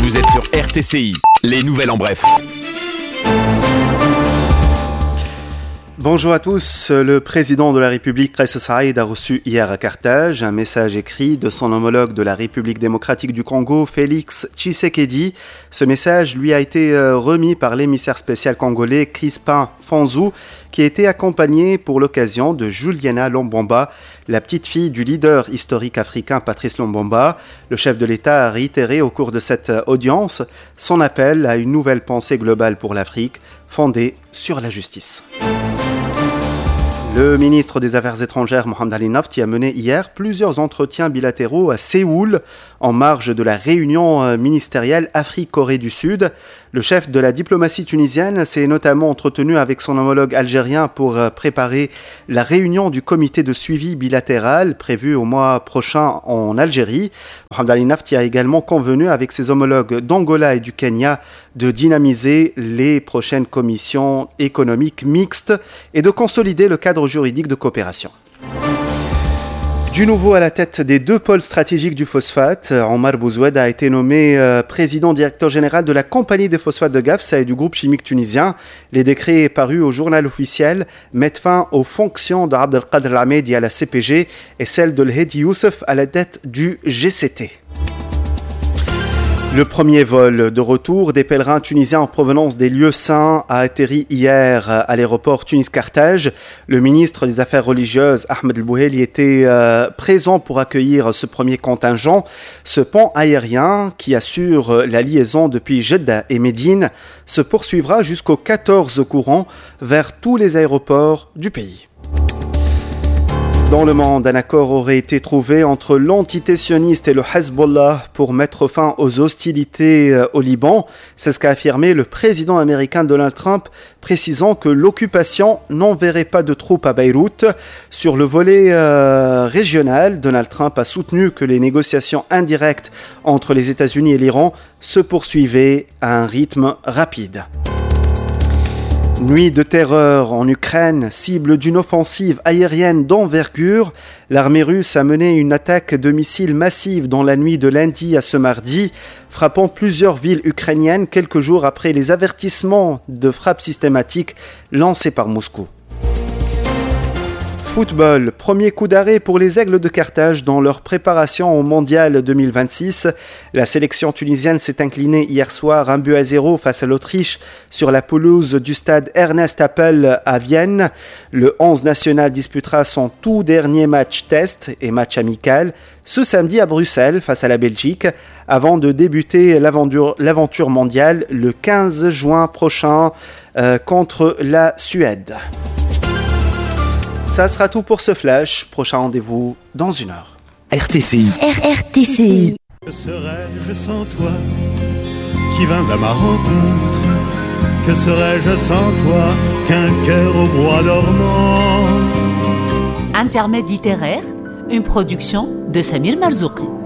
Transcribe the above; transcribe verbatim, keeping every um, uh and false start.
Vous êtes sur R T C I, les nouvelles en bref. Bonjour à tous. Le président de la République, Kais Saied, a reçu hier à Carthage un message écrit de son homologue de la République démocratique du Congo, Félix Tshisekedi. Ce message lui a été remis par l'émissaire spécial congolais Crispin Fanzou, qui a été accompagné pour l'occasion de Juliana Lombomba, la petite fille du leader historique africain Patrice Lombomba. Le chef de l'État a réitéré au cours de cette audience son appel à une nouvelle pensée globale pour l'Afrique, fondée sur la justice. Le ministre des Affaires étrangères, Mohamed Ali Nafti, a mené hier plusieurs entretiens bilatéraux à Séoul en marge de la réunion ministérielle Afrique-Corée du Sud. Le chef de la diplomatie tunisienne s'est notamment entretenu avec son homologue algérien pour préparer la réunion du comité de suivi bilatéral prévue au mois prochain en Algérie. Mohamed Ali Nafti a également convenu avec ses homologues d'Angola et du Kenya de dynamiser les prochaines commissions économiques mixtes et de consolider le cadre juridique de coopération. Du nouveau à la tête des deux pôles stratégiques du phosphate, Omar Bouzoued a été nommé euh, président-directeur général de la compagnie des phosphates de Gafsa et du groupe chimique tunisien. Les décrets parus au journal officiel mettent fin aux fonctions de Abdelkader Al-Hamedi à la C P G et celles de L'Hedi Youssef à la tête du G C T. Le premier vol de retour des pèlerins tunisiens en provenance des lieux saints a atterri hier à l'aéroport Tunis-Carthage. Le ministre des Affaires religieuses, Ahmed El Bouheli, était euh, présent pour accueillir ce premier contingent. Ce pont aérien, qui assure la liaison depuis Jeddah et Médine, se poursuivra jusqu'au quatorze courant vers tous les aéroports du pays. Dans le monde, un accord aurait été trouvé entre l'entité sioniste et le Hezbollah pour mettre fin aux hostilités au Liban. C'est ce qu'a affirmé le président américain Donald Trump, précisant que l'occupation n'enverrait pas de troupes à Beyrouth. Sur le volet euh, régional, Donald Trump a soutenu que les négociations indirectes entre les États-Unis et l'Iran se poursuivaient à un rythme rapide. Nuit de terreur en Ukraine, cible d'une offensive aérienne d'envergure. L'armée russe a mené une attaque de missiles massive dans la nuit de lundi à ce mardi, frappant plusieurs villes ukrainiennes quelques jours après les avertissements de frappes systématiques lancés par Moscou. Football, premier coup d'arrêt pour les Aigles de Carthage dans leur préparation au Mondial deux mille vingt-six. La sélection tunisienne s'est inclinée hier soir un but à zéro face à l'Autriche sur la pelouse du stade Ernest Happel à Vienne. Le onze national disputera son tout dernier match test et match amical ce samedi à Bruxelles face à la Belgique avant de débuter l'aventure, l'aventure mondiale le quinze juin prochain euh, contre la Suède. Ça sera tout pour ce flash. Prochain rendez-vous dans une heure. R T C I. R R T C I. Que serais-je sans toi qui vins à ma rencontre? Que serais-je sans toi qu'un cœur au bois dormant? Intermède littéraire, une production de Samir Marzouki.